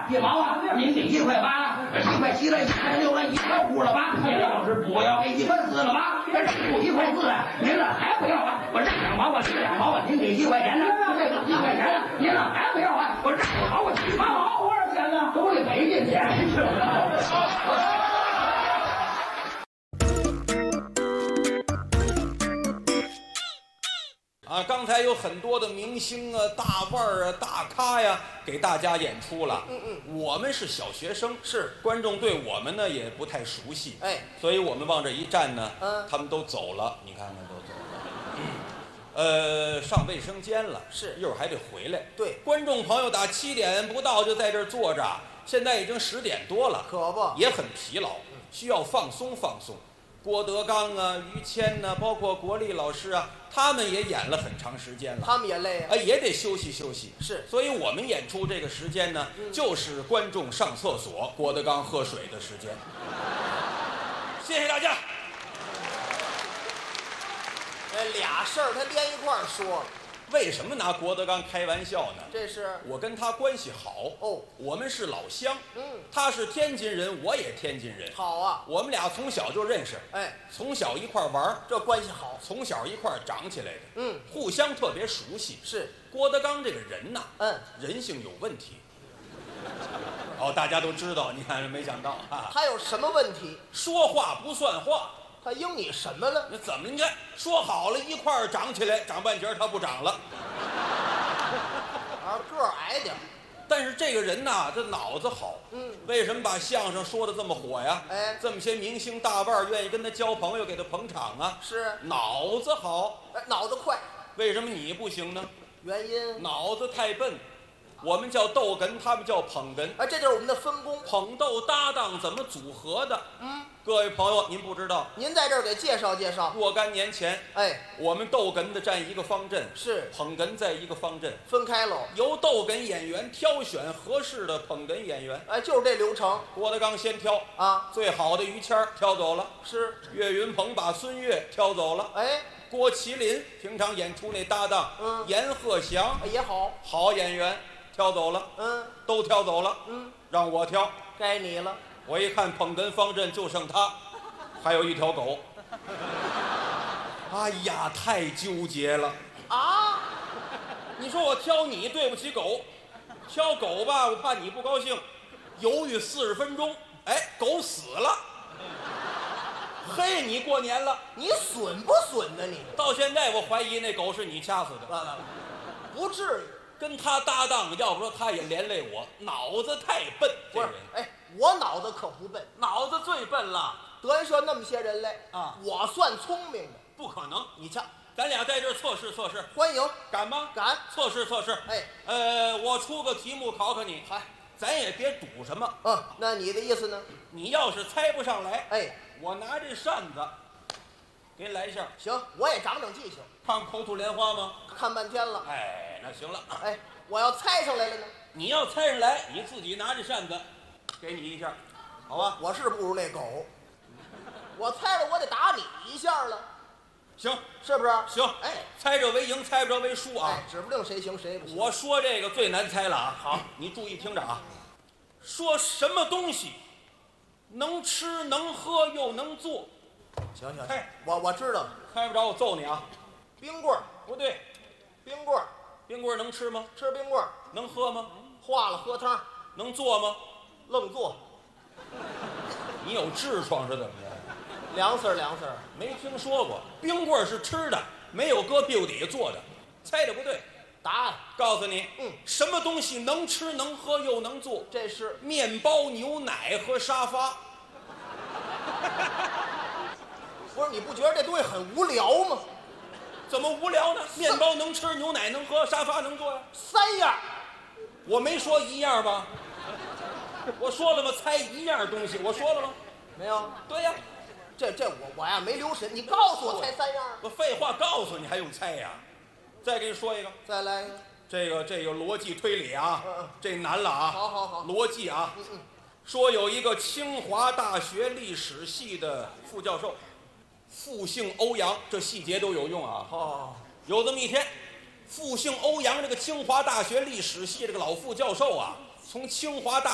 1毛啊，您给1块8，1块7了，1块6了，1块5了吧？您要是不要给1块4了吧？这不1块4了，您这还不要啊？我让2毛，我是2毛啊，您给1块钱呢？这个1块钱呢？您这还不要啊？我让2毛，我7毛，多少钱呢？都得赔进去。 刚才有很多的明星啊、大腕儿啊、大咖呀，给大家演出了。我们是小学生， 是观众对我们呢也不太熟悉，所以我们往这一站呢，他们都走了，你看看都走了。上卫生间了， 是， 一会儿还得回来。 对， 观众朋友打7点不到就在这儿坐着，现在已经10点多了， 可不， 也很疲劳，需要放松放松。郭德纲啊、于谦呐，包括国立老师啊，他们也演了很长时间了， 他们也累啊， 也得休息休息。 是， 所以我们演出这个时间呢，就是观众上厕所、郭德纲喝水的时间。谢谢大家。 俩事儿他连一块儿说了。 为什么拿郭德纲开玩笑呢？ 这是我跟他关系好哦， 我们是老乡。他是天津人，我也天津人。 好啊， 我们俩从小就认识，从小一块玩， 这关系好。 从小一块长起来的，互相特别熟悉。 是郭德纲这个人呐，人性有问题。大家都知道，你看没想到啊， 他有什么问题？ 说话不算话。 他应你什么了？ 那怎么？你看说好了一块儿长起来，长半截他不长了， 个儿矮点。 但是这个人呐，这脑子好。为什么把相声说的这么火呀？这么些明星大腕愿意跟他交朋友，给他捧场啊？ 是脑子好， 脑子快。 为什么你不行呢？ 原因脑子太笨。我们叫逗哏，他们叫捧哏。 这就是我们的分工， 捧逗搭档怎么组合的？各位朋友，您不知道， 您在这儿给介绍介绍。 若干年前，我们逗哏的占一个方阵， 是捧哏在一个方阵， 分开喽。 由逗哏演员挑选合适的捧哏演员， 就是这流程。 郭德纲先挑啊， 最好的于谦挑走了， 是岳云鹏把孙越挑走了，郭麒麟平常演出那搭档，阎鹤祥也好演员。挑走了，都挑走了，让我挑， 该你了。 我一看捧哏方阵就剩他，还有一条狗。哎呀，太纠结了啊！ 你说我挑你对不起狗，挑狗吧，我怕你不高兴，犹豫40分钟，狗死了。嘿，你过年了， 你损不损呢？你到现在我怀疑那狗是你掐死的， 不至于。 跟他搭档，要不说他也连累我，脑子太笨。 不是，我脑子可不笨， 脑子最笨了。 德云社那么些人来啊，我算聪明的， 不可能。 你瞧， 咱俩在这儿测试测试， 欢迎， 敢吗？ 敢， 测试测试。我出个题目考考你，咱也别赌什么。 那你的意思呢？ 你要是猜不上来，我拿这扇子给你来一下。 行，我也长长记性。 看口吐莲花吗？ 看半天了。 那行了。 我要猜上来了呢？ 你要猜上来，你自己拿着扇子，给你一下，好吧？ 我是不如那狗，我猜了我得打你一下了。 行， 是不是？ 行。猜着为赢，猜不着为输啊。 指不定谁行谁不行。 我说这个最难猜了啊。好，你注意听着啊。说什么东西能吃能喝又能做？ 行，我知道了。 猜不着我揍你啊。 冰棍儿不对， 冰棍儿。 冰棍能吃吗？ 吃冰棍儿。 能喝吗？ 化了喝汤。 能做吗？ 愣做。 你有痔疮是怎么着？ 凉丝儿， 没听说过。冰棍是吃的，没有搁屁股底下做的。猜的不对。 答案告诉你，什么东西能吃能喝又能做？ 这是面包、牛奶和沙发。 不是，你不觉得这东西很无聊吗？ 怎么无聊呢？面包能吃，牛奶能喝，沙发能坐呀 ，3样。 我没说1样吧？我说了吗？猜1样东西，我说了吗？ 没有。 对呀， 这我呀没留神，你告诉我猜3样。 我废话告诉你还用猜呀？再给你说一个， 再来一个。 这个逻辑推理啊，这难了啊。 好。 逻辑啊，说有一个清华大学历史系的副教授。复姓欧阳，这细节都有用啊。有这么一天，复姓欧阳这个清华大学历史系这个老副教授啊，从清华大